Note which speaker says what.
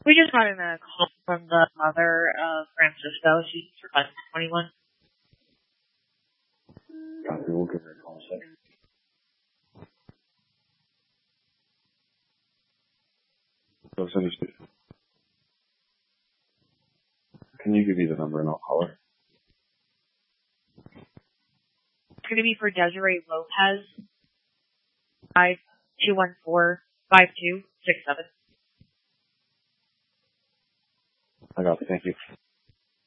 Speaker 1: We just got in a call from the mother of Francisco. She's requested 21.
Speaker 2: Copy, we'll give her a call in a second. So send us. Can you give me the number and I'll call her?
Speaker 1: It's going to be for Desiree Lopez. 5214-5267.
Speaker 2: I got it. Thank you.